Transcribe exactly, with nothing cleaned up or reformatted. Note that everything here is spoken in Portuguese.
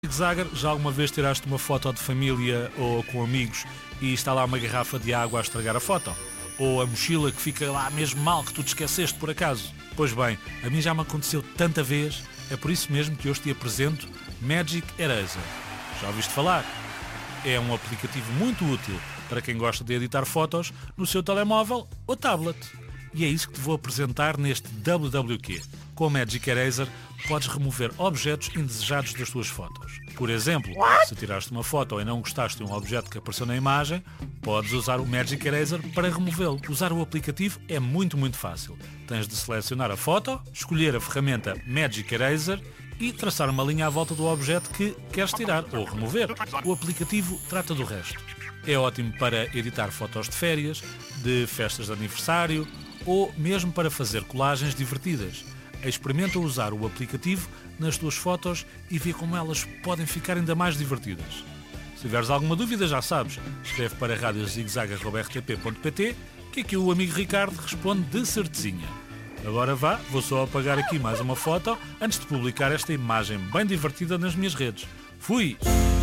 Zagar, já alguma vez tiraste uma foto de família ou com amigos e está lá uma garrafa de água a estragar a foto? Ou a mochila que fica lá mesmo mal que tu te esqueceste por acaso? Pois bem, a mim já me aconteceu tanta vez, é por isso mesmo que hoje te apresento Magic Eraser. Já ouviste falar? É um aplicativo muito útil para quem gosta de editar fotos no seu telemóvel ou tablet. E é isso que te vou apresentar neste W W Q. Com o Magic Eraser podes remover objetos indesejados das tuas fotos. Por exemplo, se tiraste uma foto e não gostaste de um objeto que apareceu na imagem, podes usar o Magic Eraser para removê-lo. Usar o aplicativo é muito, muito fácil. Tens de selecionar a foto, escolher a ferramenta Magic Eraser e traçar uma linha à volta do objeto que queres tirar ou remover. O aplicativo trata do resto. É ótimo para editar fotos de férias, de festas de aniversário ou mesmo para fazer colagens divertidas. Experimenta usar o aplicativo nas tuas fotos e vê como elas podem ficar ainda mais divertidas. Se tiveres alguma dúvida, já sabes, escreve para rádio zigzag arroba r t p ponto p t que aqui o amigo Ricardo responde de certezinha. Agora vá, vou só apagar aqui mais uma foto antes de publicar esta imagem bem divertida nas minhas redes. Fui!